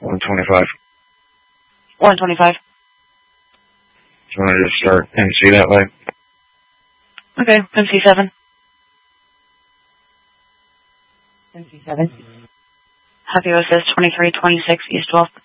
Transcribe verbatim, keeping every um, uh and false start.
one twenty-five. one twenty-five. Do you want to just start M C that way? Okay, M C seven. M C seven. Have you assist twenty-three twenty-six East twelfth.